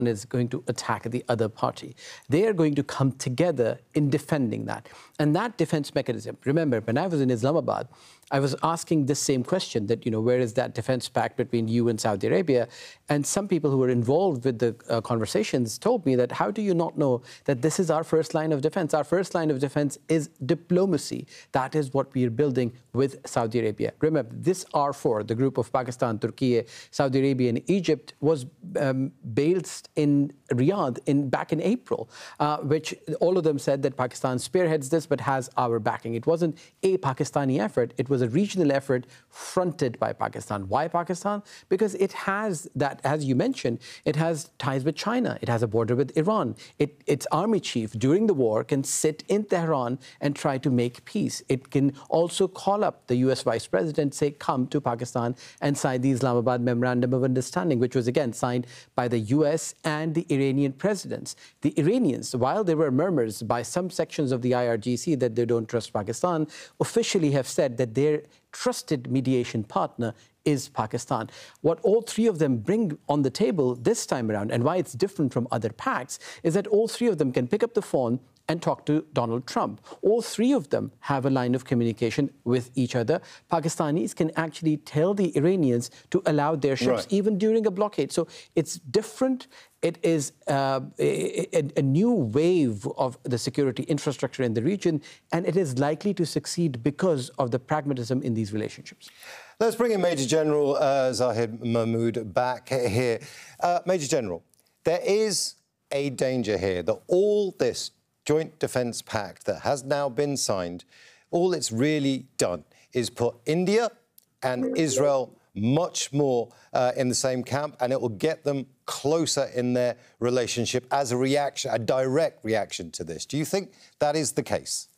is going to attack the other party. They are going to come together in defending that. And that defense mechanism, remember, when I was in Islamabad, I was asking this same question that, where is that defense pact between you and Saudi Arabia? And some people who were involved with the conversations told me that, how do you not know that this is our first line of defense? Our first line of defense is diplomacy. That is what we are building with Saudi Arabia. Remember, this R4, the group of Pakistan, Turkey, Saudi Arabia and Egypt, was based in Riyadh back in April, which all of them said that Pakistan spearheads this but has our backing. It wasn't a Pakistani effort. It was a regional effort fronted by Pakistan. Why Pakistan? Because it has that, as you mentioned, it has ties with China. It has a border with Iran. Its army chief during the war can sit in Tehran and try to make peace. It can also call up the US Vice President, say, come to Pakistan and sign the Islamabad Memorandum of Understanding, which was again signed by the US and the Iranian presidents. The Iranians, while there were murmurs by some sections of the IRGC that they don't trust Pakistan, officially have said that their trusted mediation partner is Pakistan. What all three of them bring on the table this time around, and why it's different from other pacts, is that all three of them can pick up the phone and talk to Donald Trump. All three of them have a line of communication with each other. Pakistanis can actually tell the Iranians to allow their ships, even during a blockade. So it's different. It is a new wave of the security infrastructure in the region, and it is likely to succeed because of the pragmatism in these relationships. Let's bring in Major General Zahid Mahmood back here. Major General, there is a danger here that all this Joint Defence Pact that has now been signed, all it's really done is put India and Israel much more in the same camp, and it will get them closer in their relationship as a reaction, a direct reaction to this. Do you think that is the case?